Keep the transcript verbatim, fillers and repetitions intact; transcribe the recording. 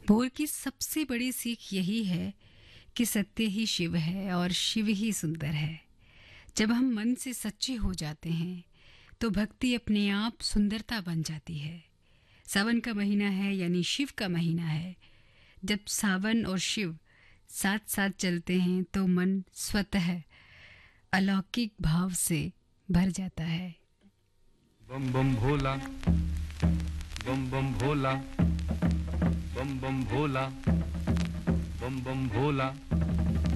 भोर की सबसे बड़ी सीख यही है कि सत्य ही शिव है और शिव ही सुंदर है। जब हम मन से सच्चे हो जाते हैं तो भक्ति अपने आप सुंदरता बन जाती है। सावन का महीना है यानी शिव का महीना है। जब सावन और शिव साथ साथ चलते हैं तो मन स्वतः अलौकिक भाव से भर जाता है। बम बम भोला, बम बम भोला, बम बम भोला, बम बम भोला।